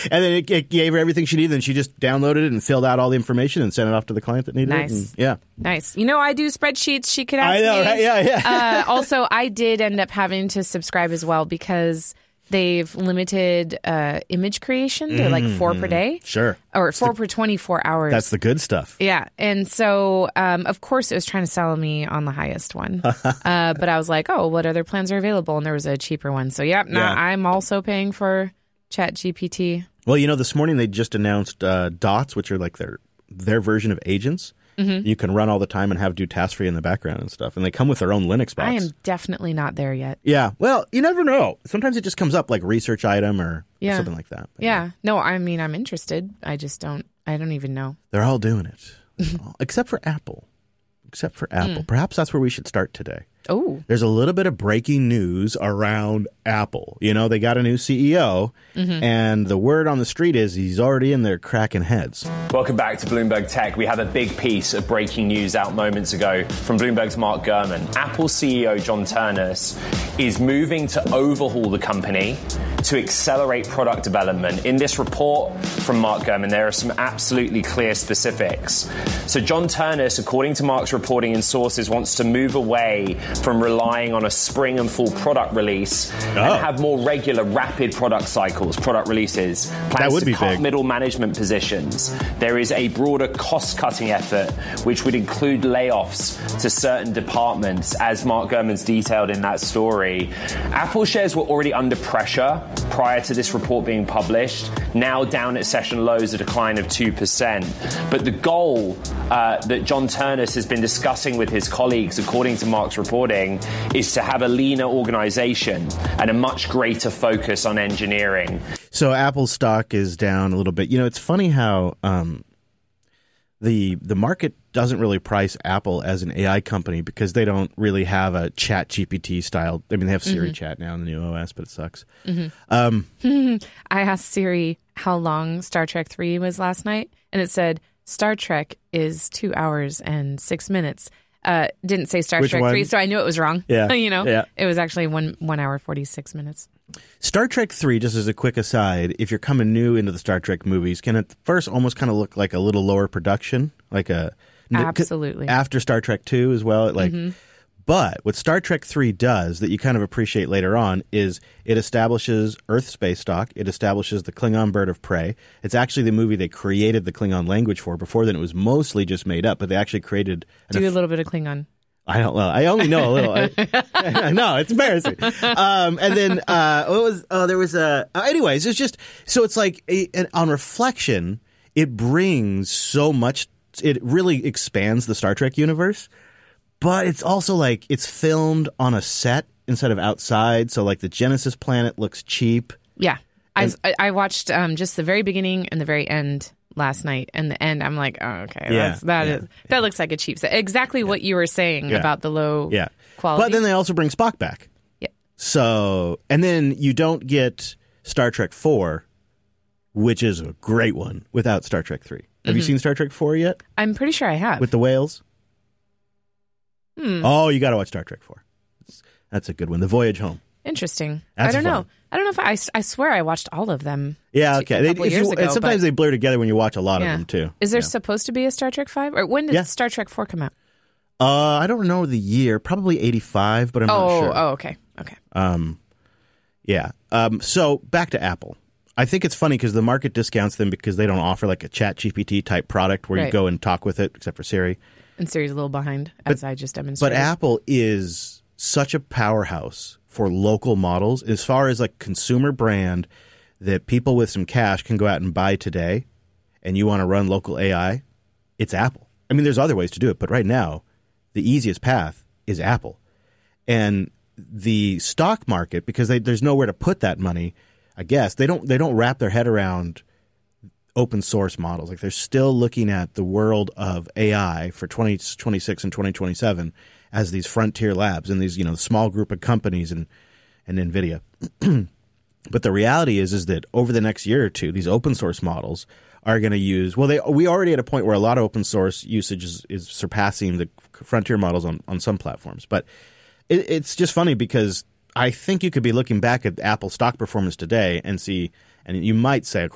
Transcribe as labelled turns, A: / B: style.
A: And then it gave her everything she needed, and she just downloaded it and filled out all the information and sent it off to the client that needed it.
B: Nice.
A: Yeah.
B: Nice. I do spreadsheets. She could ask
A: I know,
B: me.
A: right? Yeah.
B: Also, I did end up having to subscribe as well because they've limited image creation to like 4 per day.
A: Sure.
B: Or 4 per 24 hours.
A: That's the good stuff.
B: Yeah. And so, of course, it was trying to sell me on the highest one. But I was like, oh, what other plans are available? And there was a cheaper one. So, I'm also paying for ChatGPT.
A: Well, this morning they just announced Dots, which are like their version of agents. Mm-hmm. You can run all the time and do tasks for you in the background and stuff. And they come with their own Linux box.
B: I am definitely not there yet.
A: Yeah. Well, you never know. Sometimes it just comes up like research item or something like that. But
B: yeah. No, I mean, I'm interested. I don't even know.
A: They're all doing it. Except for Apple. Perhaps that's where we should start today.
B: Oh.
A: There's a little bit of breaking news around Apple. They got a new CEO, and the word on the street is he's already in there cracking heads.
C: Welcome back to Bloomberg Tech. We have a big piece of breaking news out moments ago from Bloomberg's Mark Gurman. Apple CEO John Ternus is moving to overhaul the company to accelerate product development. In this report from Mark Gurman, there are some absolutely clear specifics. So John Ternus, according to Mark's reporting and sources, wants to move away from relying on a spring and fall product release and have more regular, rapid product cycles, product releases. Plans to cut middle management positions. There is a broader cost-cutting effort, which would include layoffs to certain departments, as Mark Gurman's detailed in that story. Apple shares were already under pressure prior to this report being published, now down at session lows, a decline of 2%. But the goal that John Ternus has been discussing with his colleagues, according to Mark's reporting, is to have a leaner organization and a much greater focus on engineering.
A: So Apple's stock is down a little bit. It's funny how the market doesn't really price Apple as an AI company because they don't really have a Chat GPT style. I mean, they have Siri Chat now in the new OS, but it sucks.
B: I asked Siri how long Star Trek 3 was last night, and it said Star Trek is 2 hours and 6 minutes. Didn't say Star Trek 3, so I knew it was wrong.
A: Yeah.
B: It was actually 1 hour, 46 minutes.
A: Star Trek 3, just as a quick aside, if you're coming new into the Star Trek movies, can at first almost kind of look like a little lower production, like
B: absolutely
A: after Star Trek 2 as well. But what Star Trek 3 does that you kind of appreciate later on is it establishes Earth space stock. It establishes the Klingon bird of prey. It's actually the movie they created the Klingon language for. Before then, it was mostly just made up, but they actually created...
B: Do a little bit of Klingon.
A: I don't know. I only know a little. No, it's embarrassing. And then anyways, it's just... So it's like, on reflection, it brings so much... It really expands the Star Trek universe. But it's also like it's filmed on a set instead of outside. So like the Genesis planet looks cheap.
B: Yeah. I watched just the very beginning and the very end last night. And the end, I'm like, oh, okay. That looks like a cheap set. Exactly what you were saying about the low quality.
A: But then they also bring Spock back.
B: Yeah.
A: So, and then you don't get Star Trek 4, which is a great one, without Star Trek 3. Have you seen Star Trek 4 yet?
B: I'm pretty sure I have.
A: With the whales? Oh, you got to watch Star Trek 4. That's a good one. The Voyage Home.
B: Interesting.
A: That's
B: I don't know. I don't know if I swear I watched all of them.
A: Yeah, okay.
B: Years ago,
A: sometimes they blur together when you watch a lot of them too.
B: Is there supposed to be a Star Trek 5? Or when did Star Trek 4 come out?
A: I don't know the year. Probably 85, but I'm not sure.
B: Oh, okay. Okay.
A: Yeah. So back to Apple. I think it's funny because the market discounts them because they don't offer like a Chat GPT type product where you go and talk with it, except for Siri.
B: And Siri's a little behind, as I just demonstrated.
A: But Apple is such a powerhouse for local models as far as like consumer brand that people with some cash can go out and buy today, and you want to run local AI, it's Apple. I mean, there's other ways to do it, but right now, the easiest path is Apple. And the stock market, because there's nowhere to put that money, I guess, they don't wrap their head around open source models. Like they're still looking at the world of AI for 2026 and 2027 as these frontier labs and these, small group of companies and NVIDIA. But the reality is that over the next year or two, these open source models are going to use, we already at a point where a lot of open source usage is surpassing the frontier models on some platforms. But it's just funny because I think you could be looking back at Apple stock performance today and see, and you might say,